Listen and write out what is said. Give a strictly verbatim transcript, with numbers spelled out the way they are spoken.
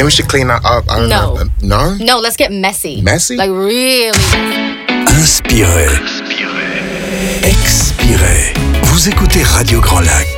Then we should clean that up. I don't No. know. No? No, let's get messy. Messy? Like really Inspirez. Expirez. Vous écoutez Radio Grand Lac.